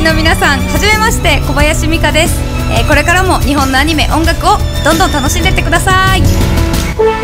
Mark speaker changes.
Speaker 1: の皆さん、はじめまして、小林美香です。これからも日本のアニメ、音楽をどんどん楽しんでってください。